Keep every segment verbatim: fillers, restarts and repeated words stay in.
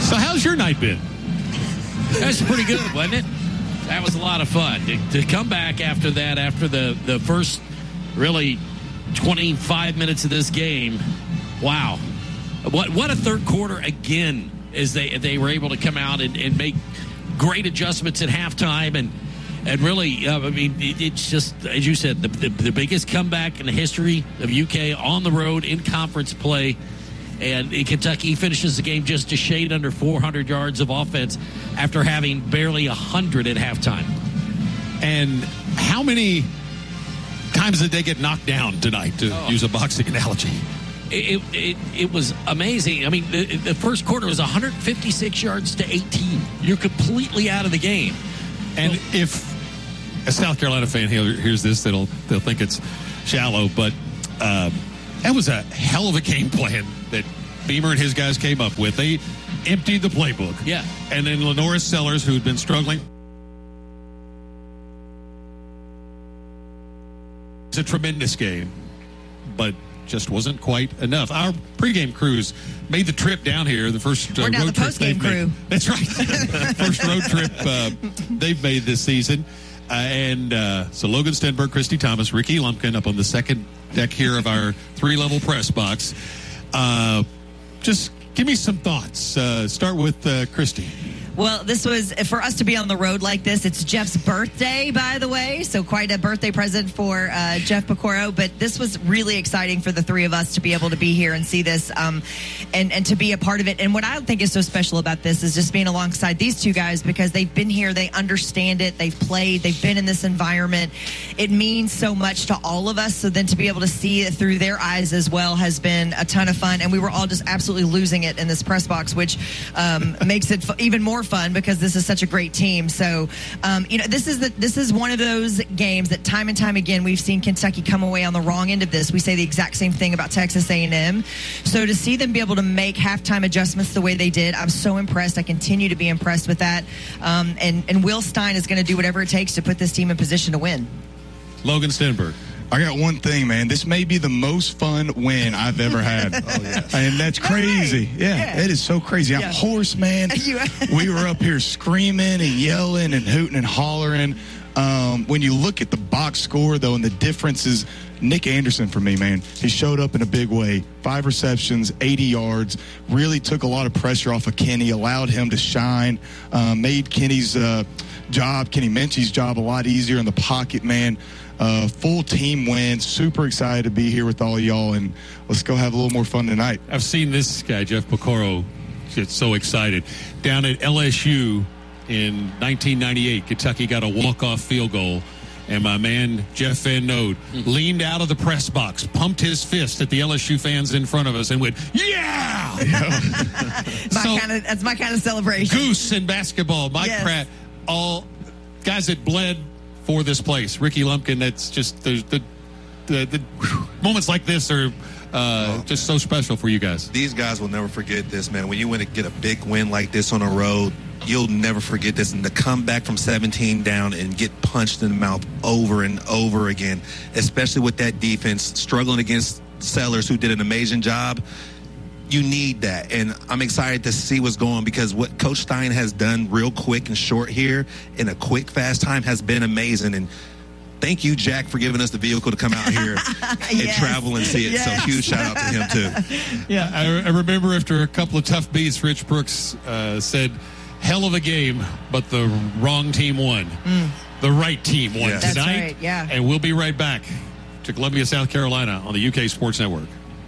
So how's your night been? That's pretty good, wasn't it? That was a lot of fun. To, to come back after that, after the, the first really twenty-five minutes of this game, wow. What what a third quarter again, as they they were able to come out and, and make great adjustments at halftime. And, and really, uh, I mean, it, it's just, as you said, the, the, the biggest comeback in the history of U K on the road in conference play. And Kentucky finishes the game just a shade under four hundred yards of offense after having barely one hundred at halftime. And how many times did they get knocked down tonight, to oh. use a boxing analogy? It, it it was amazing. I mean, the, the first quarter was one hundred fifty-six yards to eighteen. You're completely out of the game. And well, if a South Carolina fan hears this, they'll, they'll think it's shallow, but uh, that was a hell of a game plan that Beamer and his guys came up with. They emptied the playbook. Yeah. And then Lenoris Sellers, who'd been struggling. It's a tremendous game, but just wasn't quite enough. Our pregame crews made the trip down here, the first uh, We're now road the trip they've postgame crew. made. That's right. First road trip uh, they've made this season. Uh, and uh, so Logan Stenberg, Christy Thomas, Ricky Lumpkin up on the second deck here of our three-level press box. Uh, just give me some thoughts. Uh, start with uh, Christy. Well, this was, for us to be on the road like this, it's Jeff's birthday, by the way, so quite a birthday present for uh, Jeff Picorro, but this was really exciting for the three of us to be able to be here and see this um, and, and to be a part of it. And what I think is so special about this is just being alongside these two guys, because they've been here, they understand it, they've played, they've been in this environment. It means so much to all of us, so then to be able to see it through their eyes as well has been a ton of fun, and we were all just absolutely losing it in this press box, which um, makes it f- even more fun because this is such a great team. So, um, you know, this is the this is one of those games that time and time again we've seen Kentucky come away on the wrong end of this. We say the exact same thing about Texas A and M. So to see them be able to make halftime adjustments the way they did, I'm so impressed. I continue to be impressed with that. Um, and, and Will Stein is going to do whatever it takes to put this team in position to win. Logan Stenberg. I got one thing, man. This may be the most fun win I've ever had. Oh, yeah. And that's crazy. Right. Yeah, yeah, it is so crazy. I'm yeah. hoarse, man. We were up here screaming and yelling and hooting and hollering. Um, when you look at the box score, though, and the difference is Nick Anderson for me, man. He showed up in a big way. Five receptions, eighty yards, really took a lot of pressure off of Kenny, allowed him to shine, uh, made Kenny's uh, job, Kenny Minchie's job a lot easier in the pocket, man. Uh, full team win. Super excited to be here with all y'all, and let's go have a little more fun tonight. I've seen this guy, Jeff Picorro, get so excited. Down at L S U in nineteen ninety-eight, Kentucky got a walk-off field goal, and my man Jeff Van Note mm-hmm. leaned out of the press box, pumped his fist at the L S U fans in front of us, and went, yeah! my so, kind of, that's my kind of celebration. Goose in basketball, Mike yes. Pratt, all guys that bled for this place. Ricky Lumpkin, that's just the the, the, the moments like this are uh, oh, just man. so special for you guys. These guys will never forget this, man. When you win to get a big win like this on the road, you'll never forget this. And to come back from seventeen down and get punched in the mouth over and over again, especially with that defense struggling against Sellers, who did an amazing job. You need that, and I'm excited to see what's going on, because what Coach Stein has done real quick and short here in a quick, fast time has been amazing. And thank you, Jack, for giving us the vehicle to come out here and yes. travel and see it. Yes. So huge shout out to him, too. Yeah, I, I remember after a couple of tough beats, Rich Brooks uh, said, hell of a game, but the wrong team won. Mm. The right team won yes. tonight. That's right, yeah. And we'll be right back to Columbia, South Carolina on the U K Sports Network.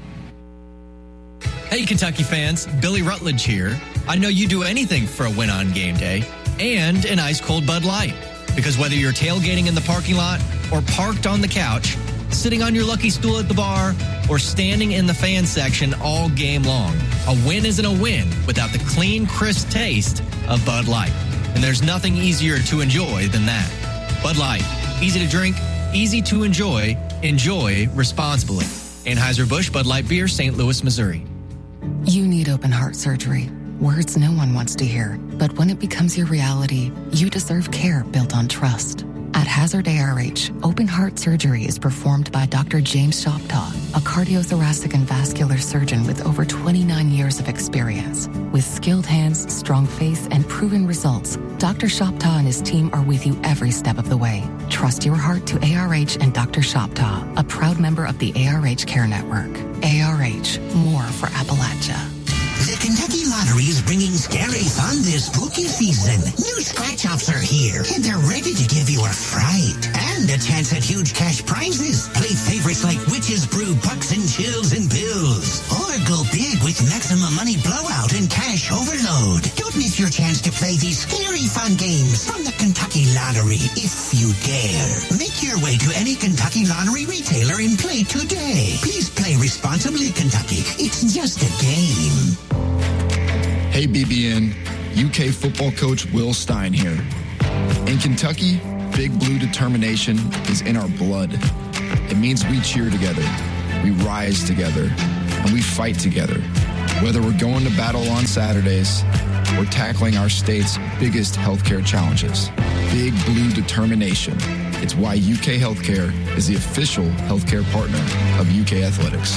Hey, Kentucky fans, Billy Rutledge here. I know you do anything for a win on game day and an ice-cold Bud Light. Because whether you're tailgating in the parking lot or parked on the couch, sitting on your lucky stool at the bar, or standing in the fan section all game long, a win isn't a win without the clean, crisp taste of Bud Light. And there's nothing easier to enjoy than that. Bud Light, easy to drink, easy to enjoy, enjoy responsibly. Anheuser-Busch Bud Light Beer, Saint Louis, Missouri. You need open heart surgery. Words no one wants to hear. But when it becomes your reality, you deserve care built on trust. At Hazard A R H, open heart surgery is performed by Doctor James Shoptaw, a cardiothoracic and vascular surgeon with over twenty-nine years of experience. With skilled hands, strong faith, and proven results, Doctor Shoptaw and his team are with you every step of the way. Trust your heart to A R H and Doctor Shoptaw, a proud member of the A R H Care Network. A R H, more for Appalachia. The Kentucky Lottery is bringing scary fun this spooky season. New scratch-offs are here, and they're ready to give you a fright. And a chance at huge cash prizes. Play favorites like Witch's Brew, Pucks and Chills and Bills. Or go big with Maximum Money Blowout and Cash Overload. Don't miss your chance to play these scary fun games from the Kentucky Lottery, if you dare. Make your way to any Kentucky Lottery retailer and play today. Please play responsibly, Kentucky. It's just a game. Hey B B N, U K football coach Will Stein here. In Kentucky, Big Blue determination is in our blood. It means we cheer together, we rise together, and we fight together. Whether we're going to battle on Saturdays or tackling our state's biggest healthcare challenges. Big Blue determination. It's why U K Healthcare is the official healthcare partner of U K Athletics.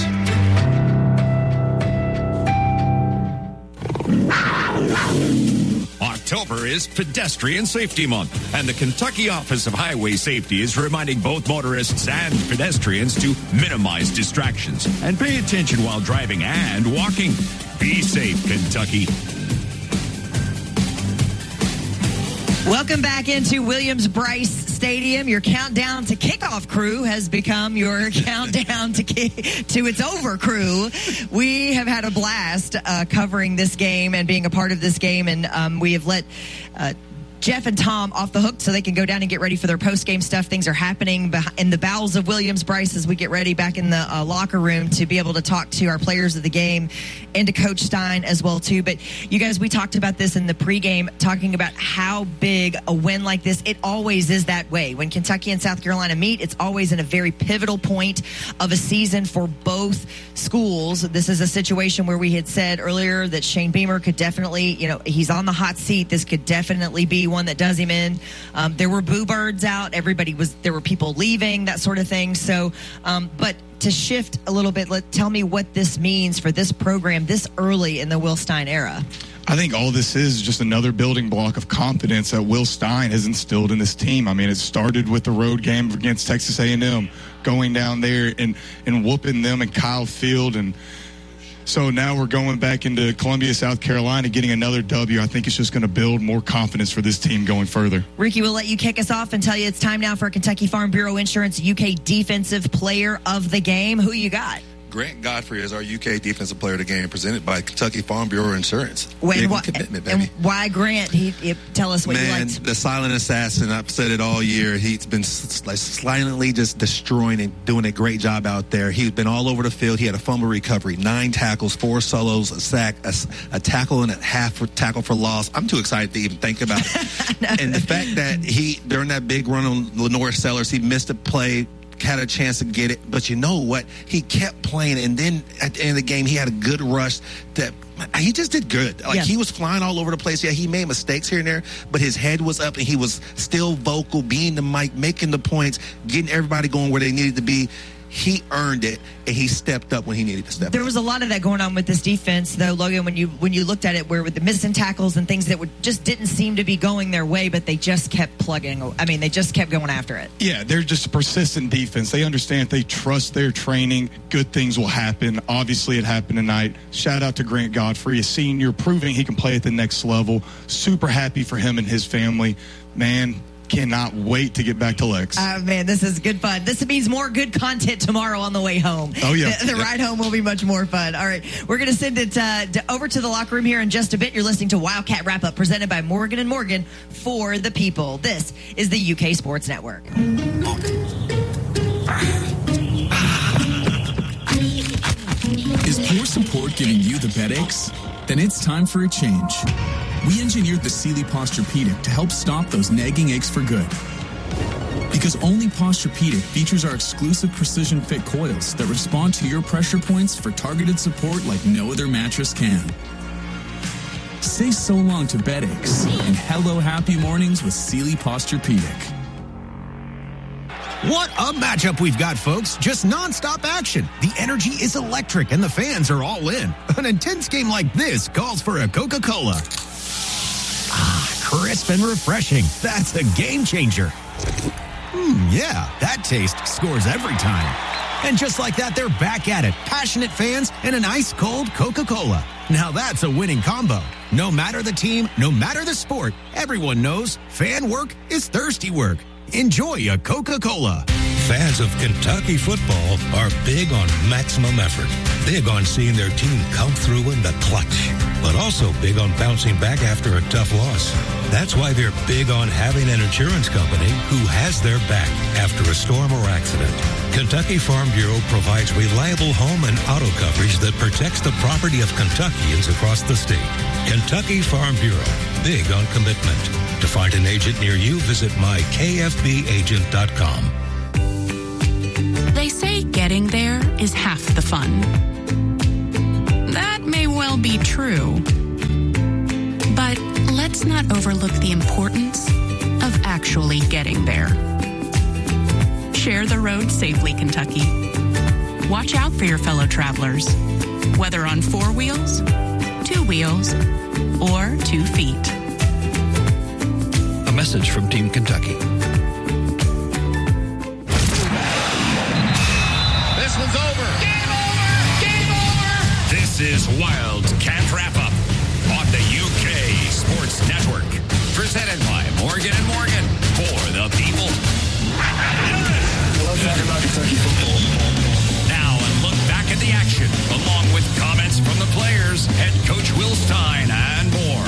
October is Pedestrian Safety Month, and the Kentucky Office of Highway Safety is reminding both motorists and pedestrians to minimize distractions and pay attention while driving and walking. Be safe, Kentucky. Welcome back into Williams-Brice Stadium. Your countdown to kickoff crew has become your countdown to ki- to its over crew. We have had a blast uh, covering this game and being a part of this game, and um, we have let uh, Jeff and Tom off the hook so they can go down and get ready for their post-game stuff. Things are happening in the bowels of Williams-Brice as we get ready back in the uh, locker room to be able to talk to our players of the game and to Coach Stein as well, too. But you guys, we talked about this in the pregame, talking about how big a win like this, it always is that way. When Kentucky and South Carolina meet, it's always in a very pivotal point of a season for both schools. This is a situation where we had said earlier that Shane Beamer could definitely, you know, he's on the hot seat. This could definitely be one that does him in. Um, there were boo birds out. Everybody was, there were people leaving, that sort of thing. So, um, but to shift a little bit, let tell me what this means for this program this early in the Will Stein era. I think all this is just another building block of confidence that Will Stein has instilled in this team. I mean, it started with the road game against Texas A and M, going down there and, and whooping them in Kyle Field. And so now we're going back into Columbia, South Carolina, getting another W. I think it's just going to build more confidence for this team going further. Ricky, we'll let you kick us off and tell you it's time now for Kentucky Farm Bureau Insurance U K Defensive Player of the Game. Who you got? Grant Godfrey is our U K Defensive Player of the Game, presented by Kentucky Farm Bureau Insurance. When, Big wh- commitment, and baby. why Grant? He, he, tell us what Man, you liked. the silent assassin, I've said it all year. He's been s- like silently just destroying and doing a great job out there. He's been all over the field. He had a fumble recovery, nine tackles, four solos, a sack, a, a tackle and a half for tackle for loss. I'm too excited to even think about it. And the fact that he, during that big run on Lenore Sellers, he missed a play, had a chance to get it, but you know what? He kept playing, and then at the end of the game, he had a good rush that he just did good. Like, yeah. He was flying all over the place. Yeah, he made mistakes here and there, but his head was up, and he was still vocal, being the mic, making the points, getting everybody going where they needed to be. He earned it, and he stepped up when he needed to step there up. There was a lot of that going on with this defense, though, Logan, when you when you looked at it, where with the missing tackles and things that would just didn't seem to be going their way, but they just kept plugging. I mean, they just kept going after it. Yeah, they're just a persistent defense. They understand if they trust their training, good things will happen. Obviously, it happened tonight. Shout out to Grant Godfrey, a senior, proving he can play at the next level. Super happy for him and his family. Man, cannot wait to get back to Lex. Uh, man, this is good fun. This means more good content tomorrow on the way home. Oh, yeah. The, the yeah. ride home will be much more fun. All right, we're going to send it uh, to, over to the locker room here in just a bit. You're listening to Wildcat Wrap-Up, presented by Morgan and Morgan for the people. This is the U K Sports Network. Is poor support giving you the headaches? Then it's time for a change. We engineered the Sealy Posturepedic to help stop those nagging aches for good. Because only Posturepedic features our exclusive precision fit coils that respond to your pressure points for targeted support like no other mattress can. Say so long to bed aches and hello happy mornings with Sealy Posturepedic. What a matchup we've got, folks. Just nonstop action. The energy is electric and the fans are all in. An intense game like this calls for a Coca-Cola. Ah, crisp and refreshing. That's a game changer. Hmm, yeah, that taste scores every time. And just like that, they're back at it. Passionate fans and an ice-cold Coca-Cola. Now that's a winning combo. No matter the team, no matter the sport, everyone knows fan work is thirsty work. Enjoy a Coca-Cola. Fans of Kentucky football are big on maximum effort, big on seeing their team come through in the clutch, but also big on bouncing back after a tough loss. That's why they're big on having an insurance company who has their back after a storm or accident. Kentucky Farm Bureau provides reliable home and auto coverage that protects the property of Kentuckians across the state. Kentucky Farm Bureau, big on commitment. To find an agent near you, visit my K F B agent dot com. They say getting there is half the fun. That may well be true. But let's not overlook the importance of actually getting there. Share the road safely, Kentucky. Watch out for your fellow travelers, whether on four wheels, two wheels, or two feet. A message from Team Kentucky. This one's over. Game over. Game over. This is Wildcat Wrap-Up on the U K Sports Network. Presented by Morgan and Morgan for the people. I love talking about Kentucky football. Now a look back at the action, along with comments from the players, head coach Will Stein, and more.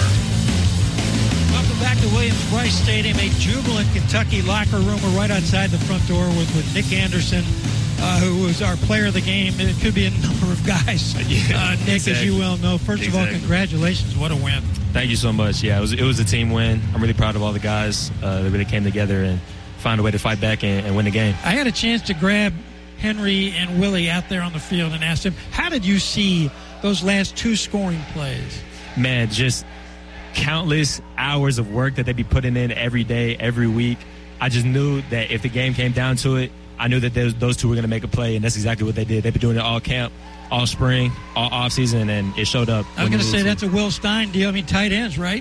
Welcome back to Williams-Brice Stadium. A jubilant Kentucky locker room. We're right outside the front door with, with Nick Anderson, uh, who was our player of the game. It could be a number of guys. Yeah, uh, Nick, exactly. as you well know. First exactly. of all, congratulations. What a win. Thank you so much. Yeah, it was it was a team win. I'm really proud of all the guys uh, that really came together and found a way to fight back and, and win the game. I had a chance to grab Henry and Willie out there on the field and ask them, how did you see those last two scoring plays? Man, just countless hours of work that they be putting in every day, every week. I just knew that if the game came down to it, I knew that those, those two were going to make a play, and that's exactly what they did. They've been doing it all camp, all spring, all offseason, and it showed up. I was going to say that's a Will Stein deal. I mean, tight ends, right?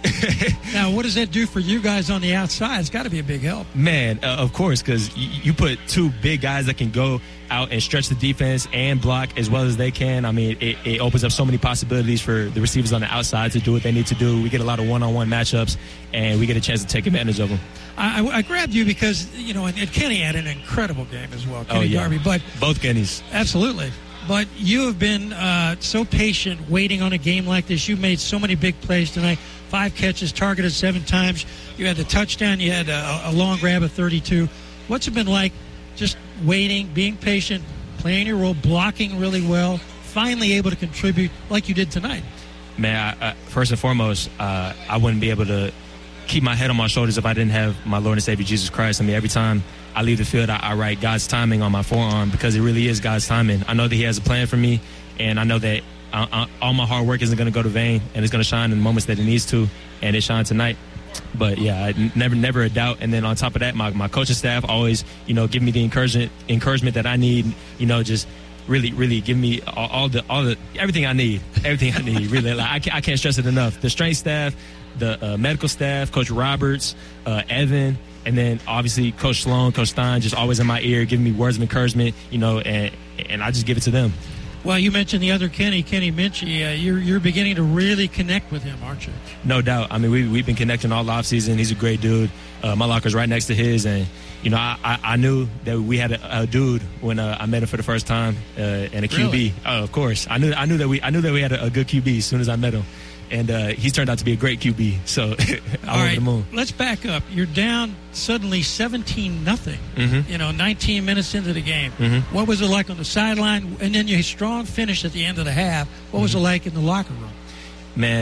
Now, what does that do for you guys on the outside? It's got to be a big help. Man, uh, of course, because y- you put two big guys that can go out and stretch the defense and block as well as they can. I mean, it, it opens up so many possibilities for the receivers on the outside to do what they need to do. We get a lot of one-on-one matchups, and we get a chance to take advantage of them. I, I grabbed you because, you know, and, and Kenny had an incredible game as well, Kenny oh, yeah. Darby. But both Kennys. Absolutely. But you have been uh, so patient waiting on a game like this. You made so many big plays tonight. Five catches, targeted seven times. You had the touchdown. You had a, a long grab of thirty-two. What's it been like just waiting, being patient, playing your role, blocking really well, finally able to contribute like you did tonight? Man, I, I, first and foremost, uh, I wouldn't be able to keep my head on my shoulders if I didn't have my Lord and Savior Jesus Christ. I mean, every time I leave the field, I, I write God's timing on my forearm because it really is God's timing. I know that He has a plan for me, and I know that I, I, all my hard work isn't going to go to vain, and it's going to shine in the moments that it needs to, and it shined tonight. But yeah, I never, never a doubt. And then on top of that, my, my coaching staff always, you know, give me the encouragement, encouragement that I need. You know, just really, really give me all, all the, all the, everything I need, everything I need. Really, like, I, can't, I can't stress it enough. The strength staff, the uh, medical staff, Coach Roberts, uh, Evan, and then obviously Coach Sloan, Coach Stein, just always in my ear, giving me words of encouragement. You know, and and I just give it to them. Well, you mentioned the other Kenny, Kenny Minchie. Uh, you're you're beginning to really connect with him, aren't you? No doubt. I mean, we, we've been connecting all offseason. He's a great dude. Uh, my locker's right next to his. And, you know, I, I, I knew that we had a, a dude when uh, I met him for the first time uh, and a Q B. Really? Oh, of course. I knew I knew that we I knew that we had a, a good Q B as soon as I met him. And uh, he's turned out to be a great Q B. So I'm All over right, the moon. Let's back up. You're down suddenly seventeen nothing. Mm-hmm. You know, nineteen minutes into the game. Mm-hmm. What was it like on the sideline? And then your strong finish at the end of the half. What was mm-hmm. it like in the locker room? Man,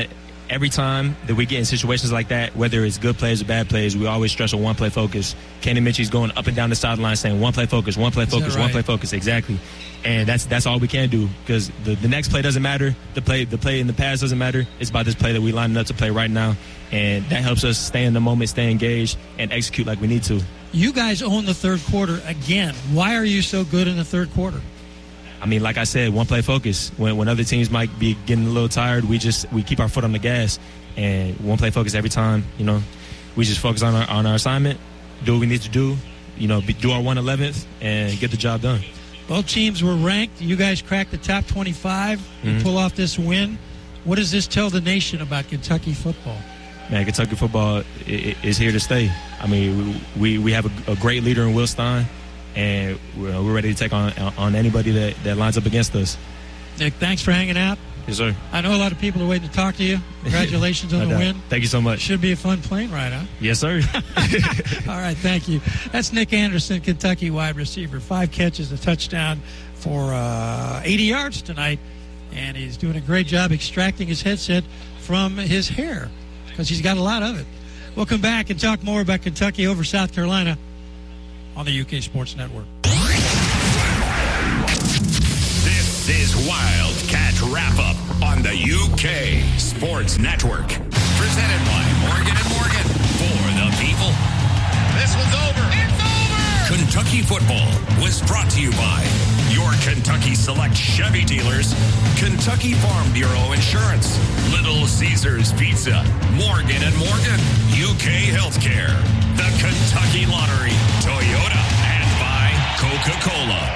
every time that we get in situations like that, whether it's good plays or bad plays, we always stress a one-play focus. Kenny Minchie's going up and down the sideline saying one-play focus, one-play focus, right? one-play focus. Exactly. And that's that's all we can do, because the, the next play doesn't matter. The play the play in the past doesn't matter. It's about this play that we lining up to play right now. And that helps us stay in the moment, stay engaged, and execute like we need to. You guys own the third quarter again. Why are you so good in the third quarter? I mean, like I said, one play focus. When when other teams might be getting a little tired, we just we keep our foot on the gas and one play focus every time. You know, we just focus on our on our assignment, do what we need to do. You know, be, do our one eleventh and get the job done. Both teams were ranked. You guys cracked the top twenty-five. You Mm-hmm. pull off this win. What does this tell the nation about Kentucky football? Man, Kentucky football is here to stay. I mean, we we have a, a great leader in Will Stein, and we're, we're ready to take on on anybody that, that lines up against us. Nick, thanks for hanging out. Yes, sir. I know a lot of people are waiting to talk to you. Congratulations on No the doubt. win. Thank you so much. Should be a fun plane ride, huh? Yes, sir. All right, thank you. That's Nick Anderson, Kentucky wide receiver. Five catches, a touchdown for uh, eighty yards tonight. And he's doing a great job extracting his headset from his hair, because he's got a lot of it. We'll come back and talk more about Kentucky over South Carolina on the U K Sports Network. This is Wildcat Wrap-Up on the U K Sports Network. Presented by Morgan and Morgan. For the people. This one's over. It's over! Kentucky football was brought to you by your Kentucky Select Chevy dealers, Kentucky Farm Bureau Insurance, Little Caesars Pizza, Morgan and Morgan, U K Healthcare, the Kentucky Lottery, Toyota, and by Coca-Cola.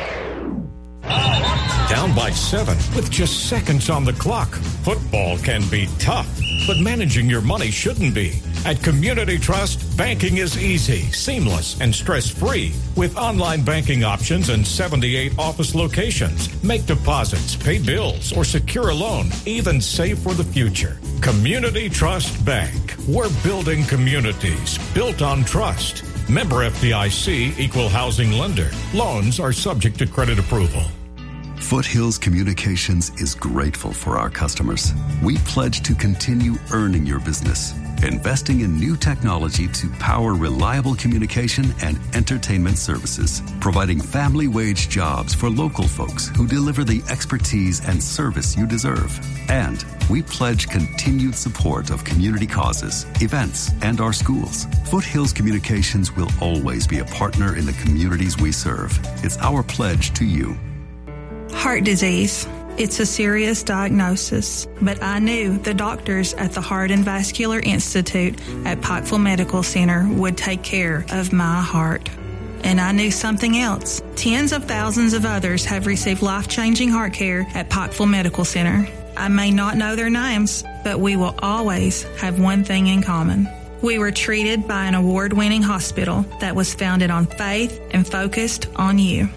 Down by seven with just seconds on the clock. Football can be tough, but managing your money shouldn't be. At Community Trust, banking is easy, seamless, and stress-free with online banking options and seventy-eight office locations. Make deposits, pay bills, or secure a loan, even save for the future. Community Trust Bank. We're building communities built on trust. Member F D I C, Equal Housing Lender. Loans are subject to credit approval. Foothills Communications is grateful for our customers. We pledge to continue earning your business, investing in new technology to power reliable communication and entertainment services, providing family wage jobs for local folks who deliver the expertise and service you deserve. And we pledge continued support of community causes, events, and our schools. Foothills Communications will always be a partner in the communities we serve. It's our pledge to you. Heart disease. It's a serious diagnosis, but I knew the doctors at the Heart and Vascular Institute at Pikeville Medical Center would take care of my heart. And I knew something else. Tens of thousands of others have received life-changing heart care at Pikeville Medical Center. I may not know their names, but we will always have one thing in common. We were treated by an award-winning hospital that was founded on faith and focused on you.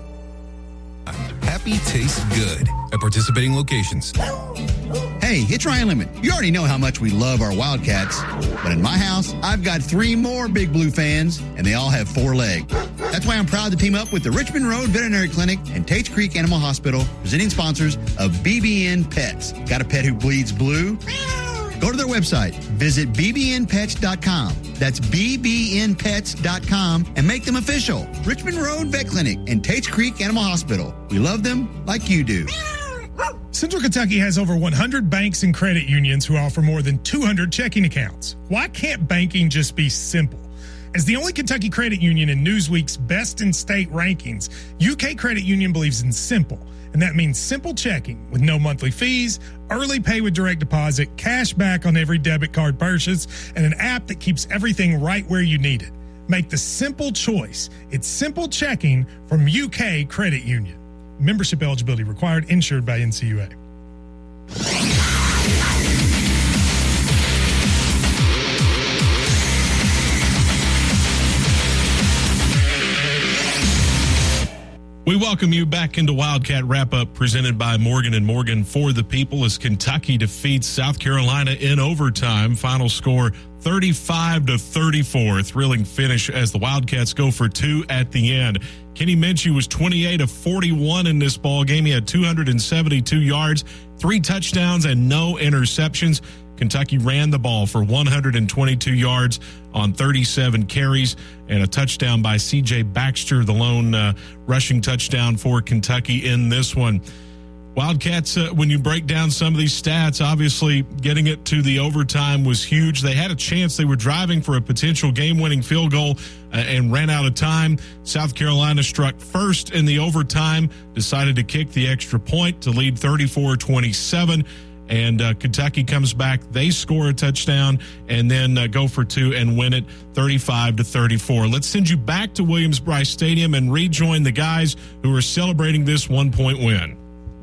Happy tastes good at participating locations. Hey, it's Ryan Lemon. You already know how much we love our Wildcats, but in my house, I've got three more Big Blue fans, and they all have four legs. That's why I'm proud to team up with the Richmond Road Veterinary Clinic and Tates Creek Animal Hospital, presenting sponsors of B B N Pets. Got a pet who bleeds blue? Go to their website, visit b b n pets dot com. That's b b n pets dot com and make them official. Richmond Road Vet Clinic and Tates Creek Animal Hospital. We love them like you do. Central Kentucky has over one hundred banks and credit unions who offer more than two hundred checking accounts. Why can't banking just be simple? As the only Kentucky credit union in Newsweek's Best in State rankings, U K Credit Union believes in simple. And that means simple checking with no monthly fees, early pay with direct deposit, cash back on every debit card purchase, and an app that keeps everything right where you need it. Make the simple choice. It's simple checking from U K Credit Union. Membership eligibility required, insured by N C U A. We welcome you back into Wildcat Wrap-Up presented by Morgan and Morgan for the people as Kentucky defeats South Carolina in overtime. Final score thirty-five to thirty-four. Thrilling finish as the Wildcats go for two at the end. Kenny Minchie was twenty-eight of forty-one in this ball game. He had two hundred seventy-two yards, three touchdowns, and no interceptions. Kentucky ran the ball for one hundred twenty-two yards on thirty-seven carries and a touchdown by C J Baxter, the lone uh, rushing touchdown for Kentucky in this one. Wildcats, uh, when you break down some of these stats, obviously getting it to the overtime was huge. They had a chance. They were driving for a potential game-winning field goal uh, and ran out of time. South Carolina struck first in the overtime, decided to kick the extra point to lead thirty-four twenty-seven. And uh, Kentucky comes back. They score a touchdown and then uh, go for two and win it thirty-five to thirty-four. Let's send you back to Williams-Brice Stadium and rejoin the guys who are celebrating this one-point win.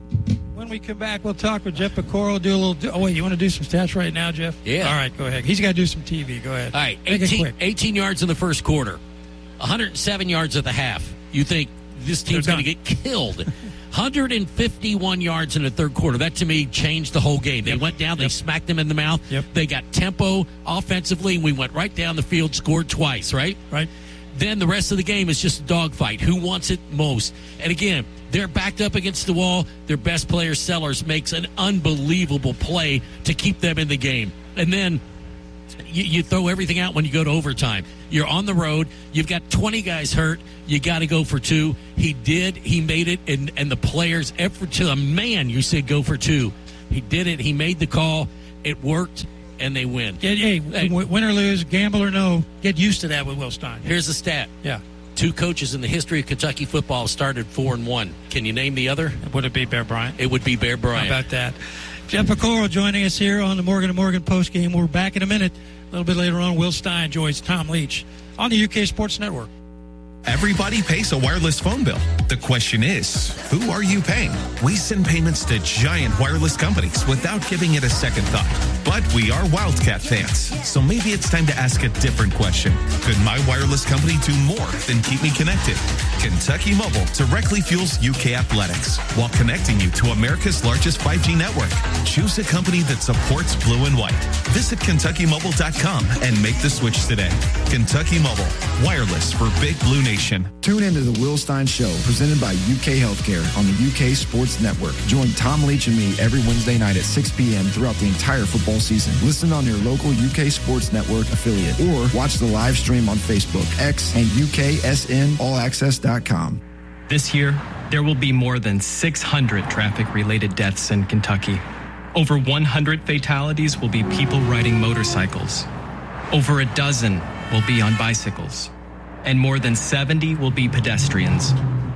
When we come back, we'll talk with Jeff Piecoro. Do a little. Oh wait, you want to do some stats right now, Jeff? Yeah. All right, go ahead. He's got to do some T V. Go ahead. All right, Make it eighteen, quick. eighteen yards in the first quarter, one hundred seven yards at the half. You think this team's going to get killed? one hundred fifty-one yards in the third quarter. That, to me, changed the whole game. They yep. went down. They yep. smacked them in the mouth. Yep. They got tempo offensively, and we went right down the field, scored twice, right? Right. Then the rest of the game is just a dogfight. Who wants it most? And again, they're backed up against the wall. Their best player, Sellers, makes an unbelievable play to keep them in the game. And then you, you throw everything out when you go to overtime. You're on the road. You've got twenty guys hurt. You got to go for two. He did. He made it. And, and the players, effort to a man, you said go for two. He did it. He made the call. It worked. And they win. Yeah, hey, hey, win or lose, gamble or no, get used to that with Will Stein. Here's a stat. Yeah. Two coaches in the history of Kentucky football started four and one. Can you name the other? Would it be Bear Bryant? It would be Bear Bryant. How about that? Jeff Piecoro joining us here on the Morgan and Morgan post game. We're back in a minute. A little bit later on, Will Stein joins Tom Leach on the U K Sports Network. Everybody pays a wireless phone bill. The question is, who are you paying? We send payments to giant wireless companies without giving it a second thought. But we are Wildcat fans, so maybe it's time to ask a different question. Could my wireless company do more than keep me connected? Kentucky Mobile directly fuels U K athletics while connecting you to America's largest five G network. Choose a company that supports blue and white. Visit Kentucky Mobile dot com and make the switch today. Kentucky Mobile, wireless for Big Blue Nation. Tune into the Will Stein Show, presented by U K Healthcare on the U K Sports Network. Join Tom Leach and me every Wednesday night at six p.m. throughout the entire football season. Listen on your local U K Sports Network affiliate or watch the live stream on Facebook, X, and U K S N all access dot com. This year, there will be more than six hundred traffic-related deaths in Kentucky. Over one hundred fatalities will be people riding motorcycles. Over a dozen will be on bicycles. And more than seventy will be pedestrians.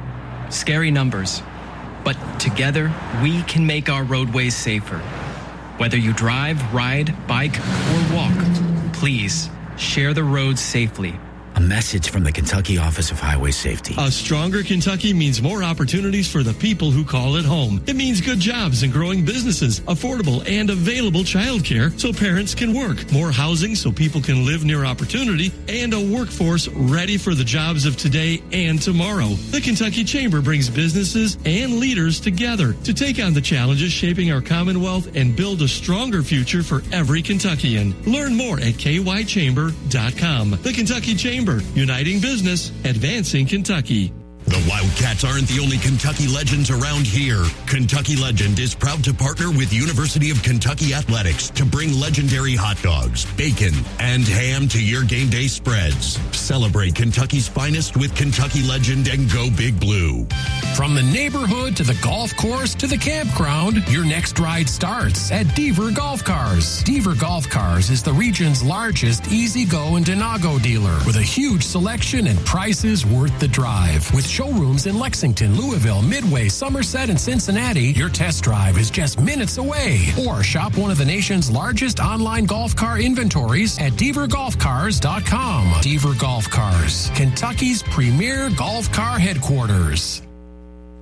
Scary numbers, but together we can make our roadways safer. Whether you drive, ride, bike, or walk, please share the roads safely. A message from the Kentucky Office of Highway Safety. A stronger Kentucky means more opportunities for the people who call it home. It means good jobs and growing businesses, affordable and available childcare so parents can work, more housing so people can live near opportunity, and a workforce ready for the jobs of today and tomorrow. The Kentucky Chamber brings businesses and leaders together to take on the challenges shaping our Commonwealth and build a stronger future for every Kentuckian. Learn more at K Y chamber dot com. The Kentucky Chamber. Uniting business, advancing Kentucky. The Wildcats aren't the only Kentucky legends around here. Kentucky Legend is proud to partner with University of Kentucky Athletics to bring legendary hot dogs, bacon, and ham to your game day spreads. Celebrate Kentucky's finest with Kentucky Legend and go Big Blue. From the neighborhood to the golf course to the campground, your next ride starts at Deaver Golf Cars. Deaver Golf Cars is the region's largest easy-go and Denago dealer with a huge selection and prices worth the drive. With showrooms in Lexington, Louisville, Midway, Somerset, and Cincinnati, your test drive is just minutes away. Or shop one of the nation's largest online golf car inventories at Deaver Golf Cars dot com. Deaver Golf Cars, Kentucky's premier golf car headquarters.